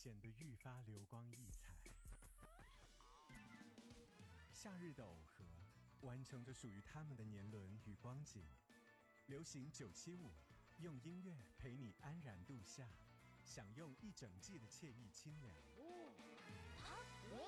显得愈发流光溢彩。夏日的耦合，完成着属于他们的年轮与光景。流行975，用音乐陪你安然度夏，享用一整季的惬意清凉。